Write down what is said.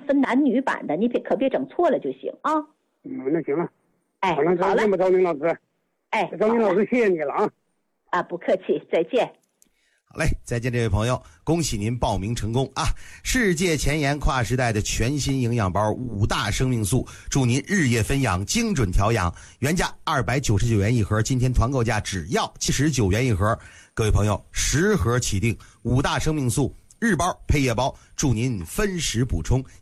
分男女版的，你可别整错了就行啊。 那行了。 哎， 好了， 好了， 赵明老师。 哎， 赵明老师，谢谢你了啊！ 啊，不客气，再见。 好嘞，再见，这位朋友，恭喜您报名成功啊！世界前沿跨时代的全新营养包5大生命素，祝您日夜分养，精准调养。原价299元一盒，今天团购价只要79元一盒。各位朋友，10盒起订，5大生命素日包配液包，祝您分时补充。